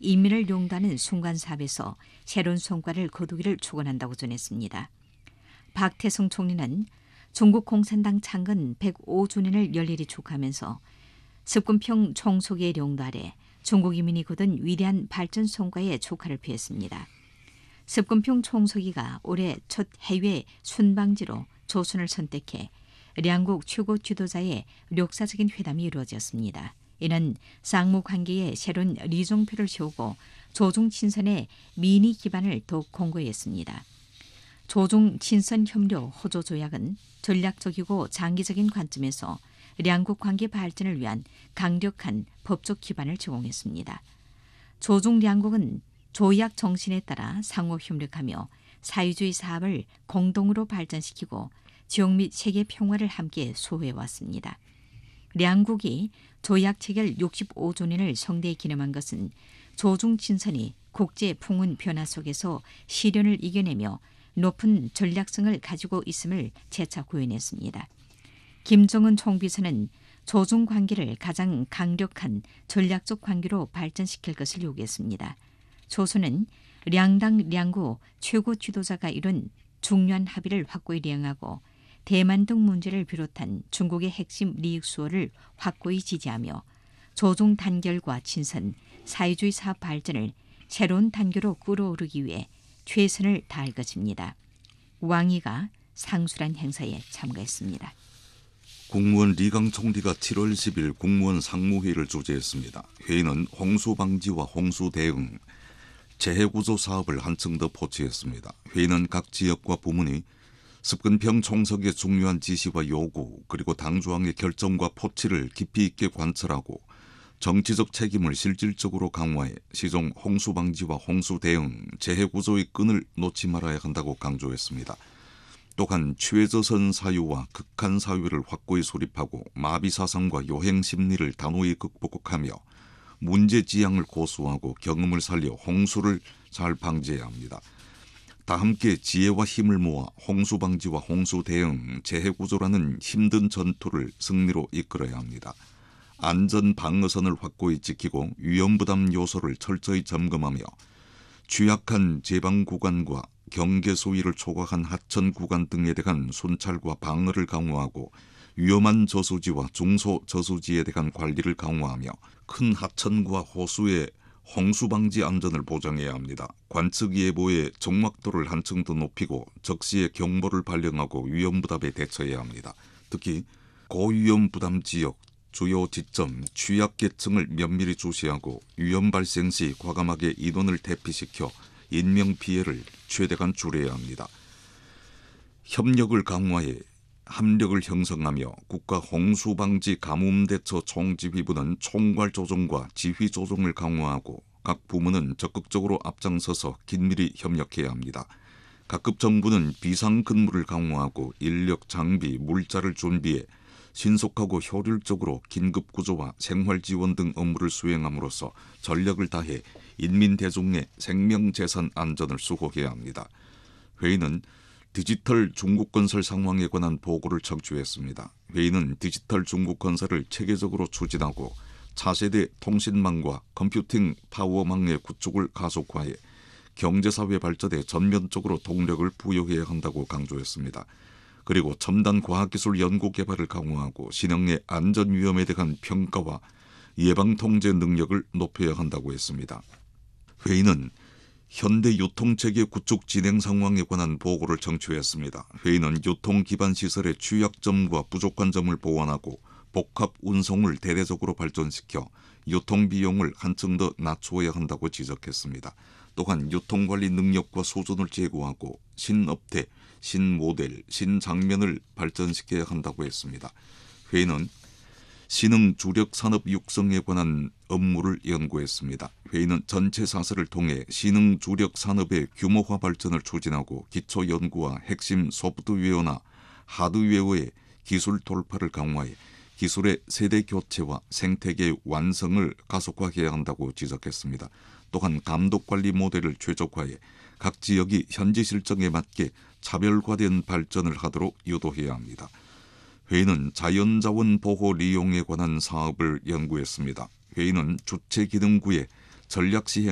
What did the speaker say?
인민을 용도하는 순간 사업에서 새로운 성과를 거두기를 축원한다고 전했습니다. 박태성 총리는 중국 공산당 창건 105주년을 열일히 축하하면서 습근평 총소기의 용도 아래 중국 인민이 거둔 위대한 발전 성과에 축하를 표했습니다. 습근평 총소기가 올해 첫 해외 순방지로 조선을 선택해 양국 최고 지도자의 역사적인 회담이 이루어졌습니다. 이는 쌍무 관계에 새로운 리종표를 세우고 조중 친선의 민의 기반을 더욱 공고했습니다. 조중 친선 협력 호조 조약은 전략적이고 장기적인 관점에서 양국 관계 발전을 위한 강력한 법적 기반을 제공했습니다. 조중 양국은 조약 정신에 따라 상호 협력하며 사회주의 사업을 공동으로 발전시키고 지역 및 세계 평화를 함께 소호해왔습니다. 양국이 조약 체결 65주년을 성대히 기념한 것은 조중 친선이 국제 풍운 변화 속에서 시련을 이겨내며 높은 전략성을 가지고 있음을 재차 구현했습니다. 김정은 총비서는 조중 관계를 가장 강력한 전략적 관계로 발전시킬 것을 요구했습니다. 조선은 량당 량구 최고 지도자가 이룬 중요한 합의를 확고히 이행하고 대만 등 문제를 비롯한 중국의 핵심利益 수호를 확고히 지지하며 조중 단결과 친선, 사회주의 사업 발전을 새로운 단계로 끌어오르기 위해 최선을 다할 것입니다. 왕이가 상술한 행사에 참가했습니다. 국무원 리강 총리가 7월 10일 국무원 상무회의를 주재했습니다. 회의는 홍수 방지와 홍수 대응, 재해구조 사업을 한층 더 포취했습니다. 회의는 각 지역과 부문이 습근평 총석의 중요한 지시와 요구 그리고 당조항의 결정과 포치를 깊이 있게 관철하고 정치적 책임을 실질적으로 강화해 시종 홍수 방지와 홍수 대응, 재해구조의 끈을 놓지 말아야 한다고 강조했습니다. 또한 최저선 사유와 극한 사유를 확고히 수립하고 마비사상과 요행심리를 단호히 극복하며 문제지향을 고수하고 경험을 살려 홍수를 잘 방지해야 합니다. 다 함께 지혜와 힘을 모아 홍수 방지와 홍수 대응, 재해구조라는 힘든 전투를 승리로 이끌어야 합니다. 안전 방어선을 확고히 지키고 위험부담 요소를 철저히 점검하며 취약한 제방 구간과 경계 수위를 초과한 하천 구간 등에 대한 순찰과 방어를 강화하고 위험한 저수지와 중소저수지에 대한 관리를 강화하며 큰 하천과 호수의 홍수 방지 안전을 보장해야 합니다. 관측 예보의 정확도를 한층 더 높이고 적시에 경보를 발령하고 위험 부담에 대처해야 합니다. 특히 고위험 부담 지역, 주요 지점, 취약계층을 면밀히 주시하고 위험 발생 시 과감하게 인원을 대피시켜 인명 피해를 최대한 줄여야 합니다. 협력을 강화해 합력을 형성하며 국가 홍수방지 가뭄대처 총지휘부는 총괄 조정과 지휘 조정을 강화하고 각 부문은 적극적으로 앞장서서 긴밀히 협력해야 합니다. 각급 정부는 비상근무를 강화하고 인력, 장비, 물자를 준비해 신속하고 효율적으로 긴급구조와 생활지원 등 업무를 수행함으로써 전력을 다해 인민대중의 생명재산 안전을 수호해야 합니다. 회의는 디지털 중국건설 상황에 관한 보고를 청취했습니다. 회의는 디지털 중국건설을 체계적으로 추진하고 차세대 통신망과 컴퓨팅 파워망의 구축을 가속화해 경제사회 발전에 전면적으로 동력을 부여해야 한다고 강조했습니다. 그리고 첨단 과학기술 연구개발을 강화하고 신형의 안전위험에 대한 평가와 예방통제 능력을 높여야 한다고 했습니다. 회의는 현대 유통체계 구축 진행 상황에 관한 보고를 청취했습니다. 회의는 유통기반시설의 취약점과 부족한 점을 보완하고 복합 운송을 대대적으로 발전시켜 유통비용을 한층 더 낮추어야 한다고 지적했습니다. 또한 유통관리 능력과 수준을 제고하고 신업태, 신모델, 신장면을 발전시켜야 한다고 했습니다. 회의는 신흥 주력 산업 육성에 관한 업무를 연구했습니다. 회의는 전체 사설을 통해 신흥 주력 산업의 규모화 발전을 추진하고 기초 연구와 핵심 소프트웨어나 하드웨어의 기술 돌파를 강화해 기술의 세대 교체와 생태계 완성을 가속화해야 한다고 지적했습니다. 또한 감독관리 모델을 최적화해 각 지역이 현지 실정에 맞게 차별화된 발전을 하도록 유도해야 합니다. 회의는 자연자원 보호利用에 관한 사업을 연구했습니다. 회의는 주체기능구의 전략시행